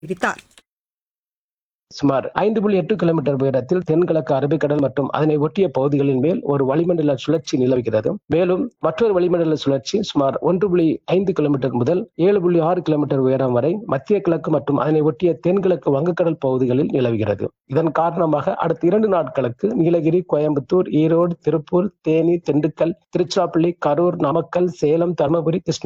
தெரிவித்தார். சுமார் 5.8 கிலோமீட்டர் உயரத்தில் தென்கிழக்கு அரபிக்கடல் மற்றும் அதனை ஒட்டிய பகுதிகளின் மேல் ஒரு வளிமண்டல சுழற்சி நிலவுகிறது. மேலும் மற்றொரு வளிமண்டல சுழற்சி சுமார் 1.5 கிலோமீட்டர் முதல் 7.6 கிலோமீட்டர் உயரம் வரை மத்திய கிழக்கு மற்றும் அதனை ஒட்டிய தென்கிழக்கு வங்கக்கடல் பகுதிகளில் நிலவுகிறது. இதன் காரணமாக அடுத்த 2 நாட்களுக்கு நீலகிரி, கோயம்புத்தூர், ஈரோடு, திருப்பூர், தேனி, திண்டுக்கல், திருச்சிராப்பள்ளி, கரூர், நாமக்கல், சேலம், தருமபுரி, கிருஷ்ணகிரி